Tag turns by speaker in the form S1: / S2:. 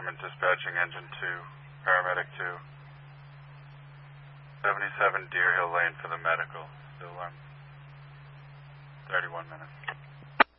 S1: department dispatching engine 2, paramedic 2. 77 Deer Hill Lane for the medical. Still 31 minutes.